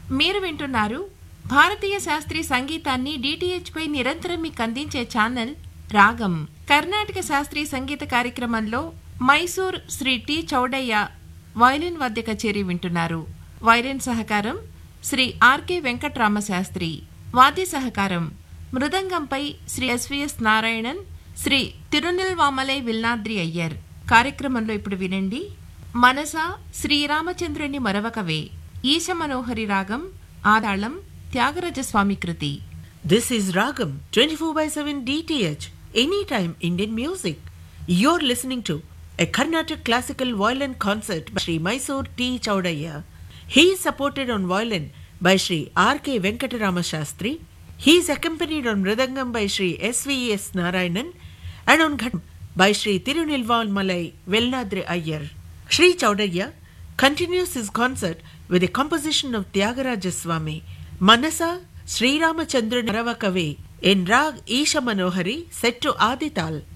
మీరు వింటున్నారు భారతీయ శాస్త్రీయ సంగీతాన్ని డిటిహెచ్ పై నిరంతరం మీకు అందించే ఛానల్ రాగం. కర్ణాటక శాస్త్రీయ సంగీత కార్యక్రమంలో మైసూర్ శ్రీ టి చౌడయ్య వయలిన్ వాద్య కచేరీ వింటున్నారు. వయలిన్ సహకారం శ్రీ ఆర్కే వెంకట్రామ శాస్త్రి. వాద్య సహకారం మృదంగంపై శ్రీ ఎస్విఎస్ నారాయణన్, శ్రీ తిరునెల్వామలై విల్నాద్రి అయ్యర్. కార్యక్రమంలో ఇప్పుడు వినండి మనస శ్రీరామచంద్రుని మరవకవే, ఈశ మనోహరి రాగం, ఆదాళం, త్యాగరాజస్వామి కృతి. This is Ragam 24/7 DTH, anytime Indian music. You're listening to a Carnatic classical violin concert by Sri Mysore T. Chaudaya. He is supported on violin by Sri R.K. Venkatarama Shastri. He is accompanied on mridangam by Sri S.V.S. Narayanan and on ghatam by Sri Tirunilvamalai Velnadri Ayyar. Sri Chaudaya continues his concert with a composition of Tyagaraja-swami, Manasa Sri Ramachandran Maravakave in Rag Isha Manohari set to Adital.